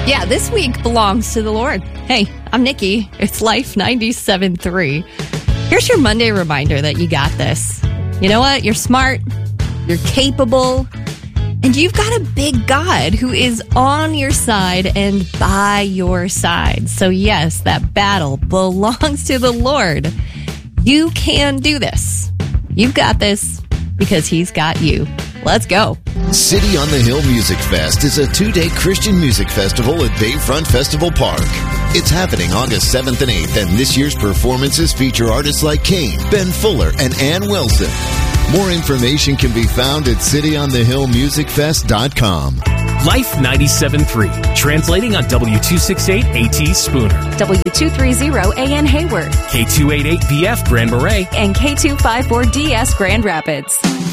Yeah, this week belongs to the Lord. Hey, I'm Nikki. It's Life 97.3. Here's your Monday reminder that you got this. You know what? You're smart, you're capable, and you've got a big God who is on your side and by your side. So yes, that battle belongs to the Lord. You can do this. You've got this because He's got you. Let's go. City on the Hill Music Fest is a 2-day Christian music festival at Bayfront Festival Park. It's happening August 7th and 8th, and this year's performances feature artists like Kane, Ben Fuller, and Ann Wilson. More information can be found at cityonthehillmusicfest.com. Life 97.3, translating on W268 AT Spooner, W230 AN Hayward, K288BF Grand Marais, and K254DS Grand Rapids.